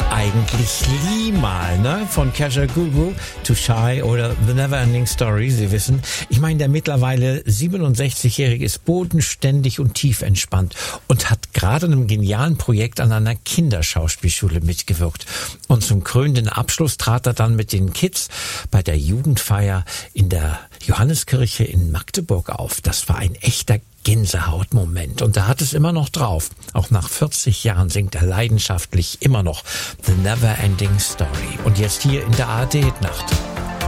eigentlich Lee mal, ne? Von Kajagoogoo to Shy oder The Neverending Story, Sie wissen. Ich meine, der mittlerweile 67-Jährige ist bodenständig und tief entspannt und hat gerade in einem genialen Projekt an einer Kinderschauspielschule mitgewirkt. Und zum krönenden Abschluss trat er dann mit den Kids bei der Jugendfeier in der Johanneskirche in Magdeburg auf. Das war ein echter Gänsehautmoment. Und er hat es immer noch drauf. Auch nach 40 Jahren singt er leidenschaftlich immer noch The Neverending Story. Und jetzt hier in der ARD-Nacht.